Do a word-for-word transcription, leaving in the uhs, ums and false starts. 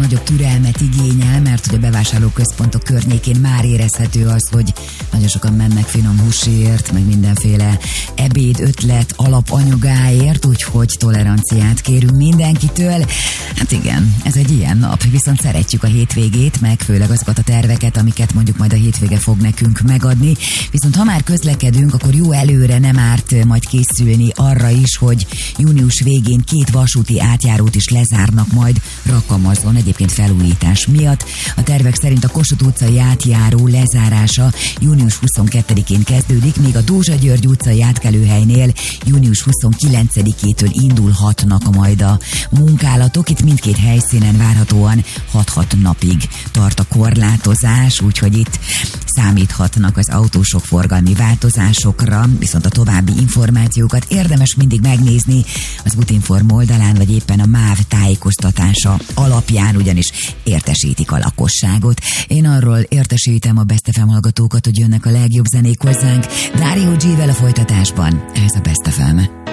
nagyobb türelmet igényel, mert hogy a bevásárlóközpontok környékén már érezhető az, hogy nagyon sokan mennek finom húsért, meg mindenféle ebéd, ötlet, alapanyagáért, úgyhogy toleranciát kérünk mindenkitől. Hát igen, ez egy ilyen nap, viszont szeretjük a hétvégét, meg főleg azokat a terveket, amiket mondjuk majd a hétvége fog nekünk megadni. Viszont ha már közlekedünk, akkor jó előre nem árt majd készülni arra is, hogy június végén két vasúti átjárót is lezárnak majd Rakamazon, egyébként felújítás miatt. A tervek szerint a Kossuth utcai átjáró lezárása június huszonkettedikén kezdődik, míg a Dózsa György utcai átkelőhelynél június huszonkilencedikétől indulhatnak majd a munkálatok. Itt mindkét helyszínen várhatóan hat-hat napig tart a korlátozás, úgyhogy itt számíthatnak az autósok forgalmi változásokra, viszont a további információkat érdemes mindig megnézni az Útinform oldalán, vagy éppen a MÁV tájékoztatása alapján, ugyanis értesítik a lakosságot. Én arról értesítem a Best ef em hallgatókat, hogy jönnek a legjobb zenék hozzánk. Dario G-vel a folytatásban. Ez a Best ef em.